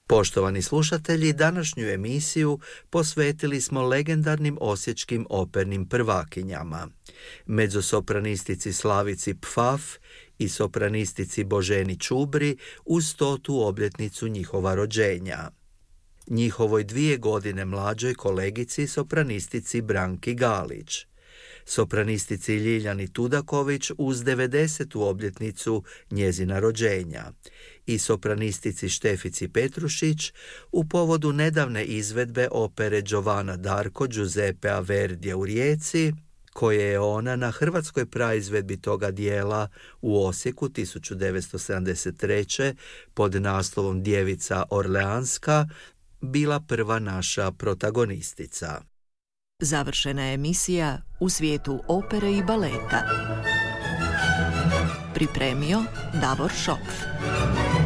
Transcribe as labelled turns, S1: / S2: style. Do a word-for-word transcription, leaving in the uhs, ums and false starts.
S1: Poštovani slušatelji, današnju emisiju posvetili smo legendarnim osječkim opernim prvakinjama, mezzosopranistici Slavici Pfaf i sopranistici Boženi Čubri uz stotu obljetnicu njihova rođenja, njihovoj dvije godine mlađoj kolegici sopranistici Branki Galić, sopranistici Ljiljani Tudaković uz devedesetu obljetnicu njezina rođenja i sopranistici Štefici Petrušić u povodu nedavne izvedbe opere Giovanna d'Arco Giuseppea Verdija u Rijeci, koje je ona na hrvatskoj praizvedbi toga dijela u Osijeku tisuću devetsto sedamdeset treće pod naslovom Djevica Orleanska bila prva naša protagonistica.
S2: Završena je emisija U svijetu opere i baleta. Pripremio Davor Šopf.